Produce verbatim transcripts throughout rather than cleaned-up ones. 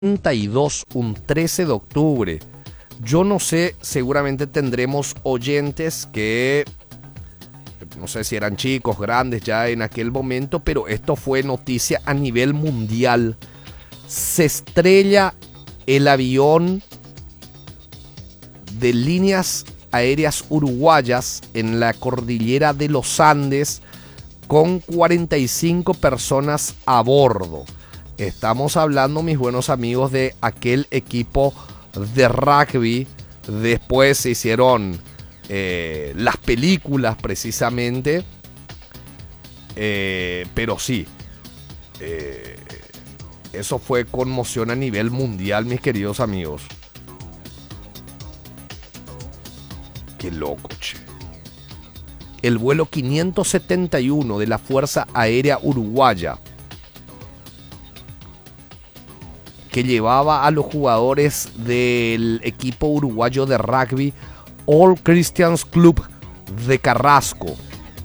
setenta y dos, un trece de octubre. Yo no sé, seguramente tendremos oyentes que, no sé si eran chicos, grandes ya en aquel momento, pero esto fue noticia a nivel mundial. Se estrella el avión de Líneas Aéreas Uruguayas en la cordillera de los Andes con cuarenta y cinco personas a bordo. Estamos hablando, mis buenos amigos, de aquel equipo de rugby. Después se hicieron eh, las películas precisamente. Eh, pero sí, eh, eso fue conmoción a nivel mundial, mis queridos amigos. Qué loco, che. El vuelo quinientos setenta y uno de la Fuerza Aérea Uruguaya, que llevaba a los jugadores del equipo uruguayo de rugby All Christians Club de Carrasco,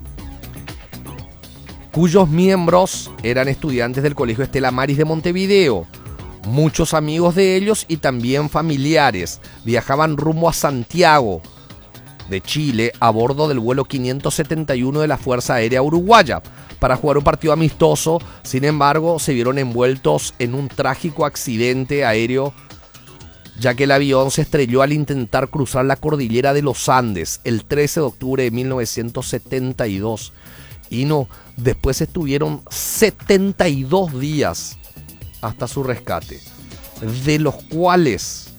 cuyos miembros eran estudiantes del Colegio Estela Maris de Montevideo. Muchos amigos de ellos y también familiares viajaban rumbo a Santiago de Chile a bordo del vuelo quinientos setenta y uno de la Fuerza Aérea Uruguaya para jugar un partido amistoso. Sin embargo, se vieron envueltos en un trágico accidente aéreo, ya que el avión se estrelló al intentar cruzar la cordillera de los Andes el trece de octubre de mil novecientos setenta y dos. Y no, después estuvieron setenta y dos días hasta su rescate, de los cuales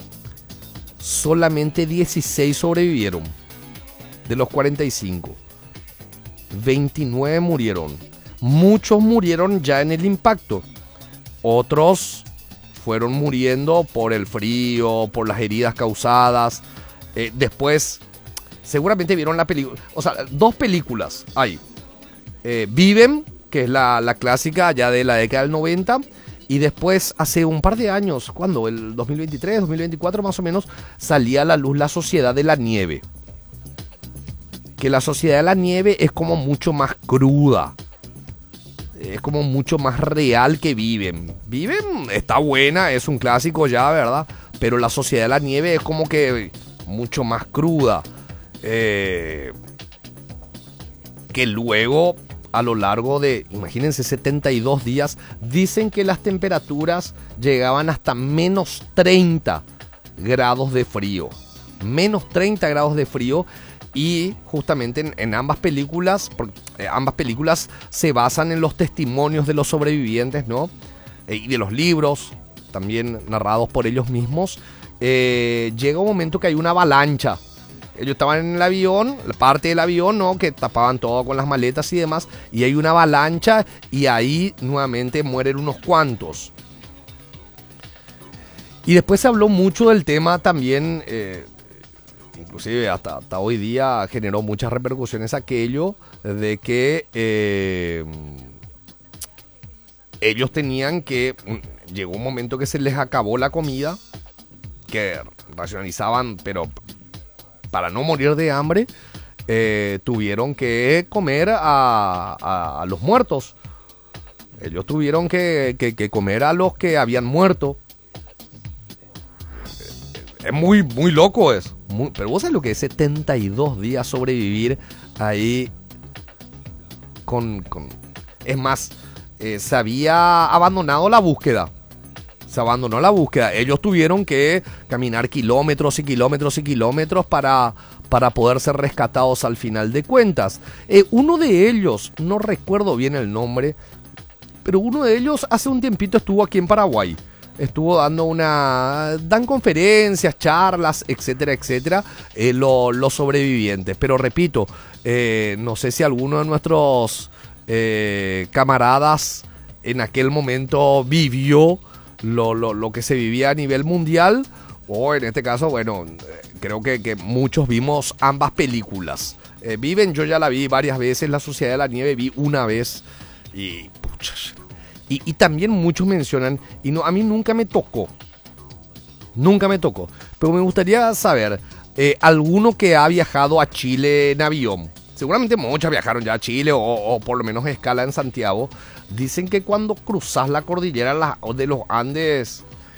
solamente dieciséis sobrevivieron de los cuarenta y cinco. veintinueve murieron. Muchos murieron ya en el impacto. Otros fueron muriendo por el frío, por las heridas causadas. Eh, después, seguramente vieron la película. O sea, dos películas hay. Eh, Viven, que es la, la clásica ya de la década del noventa. Y después, hace un par de años, ¿cuándo? El dos mil veintitrés, dos mil veinticuatro más o menos, salía a la luz La Sociedad de la Nieve. Que La Sociedad de la Nieve es como mucho más cruda. Es como mucho más real que Viven. Viven está buena, es un clásico ya, ¿verdad? Pero La Sociedad de la Nieve es como que mucho más cruda. Eh, que luego, a lo largo de, imagínense, setenta y dos días, dicen que las temperaturas llegaban hasta menos treinta grados de frío. Menos treinta grados de frío. Y justamente en, en ambas películas, porque eh, ambas películas se basan en los testimonios de los sobrevivientes, ¿no? Eh, y de los libros, también narrados por ellos mismos. Eh, llega un momento que hay una avalancha. Ellos estaban en el avión, la parte del avión, ¿no? Que tapaban todo con las maletas y demás. Y hay una avalancha y ahí nuevamente mueren unos cuantos. Y después se habló mucho del tema también... Eh, inclusive hasta, hasta hoy día generó muchas repercusiones aquello de que eh, ellos tenían que... Llegó un momento que se les acabó la comida, que racionalizaban, pero para no morir de hambre, eh, tuvieron que comer a, a, a los muertos. Ellos tuvieron que, que, que comer a los que habían muerto. Es muy, muy loco eso. Muy, pero vos sabés lo que es setenta y dos días sobrevivir ahí con... con es más, eh, se había abandonado la búsqueda. Se abandonó la búsqueda. Ellos tuvieron que caminar kilómetros y kilómetros y kilómetros para, para poder ser rescatados al final de cuentas. Eh, uno de ellos, no recuerdo bien el nombre, pero uno de ellos hace un tiempito estuvo aquí en Paraguay. Estuvo dando una... Dan conferencias, charlas, etcétera, etcétera, eh, lo, los sobrevivientes. Pero repito, eh, no sé si alguno de nuestros eh, camaradas en aquel momento vivió lo, lo, lo que se vivía a nivel mundial. O en este caso, bueno, eh, creo que, que muchos vimos ambas películas. Eh, Viven, yo ya la vi varias veces. La Sociedad de la Nieve vi una vez. Y... pucha, Y, y también muchos mencionan, y no, a mí nunca me tocó, nunca me tocó, pero me gustaría saber, eh, alguno que ha viajado a Chile en avión, seguramente muchos viajaron ya a Chile o, o por lo menos escala en Santiago, dicen que cuando cruzas la cordillera de los Andes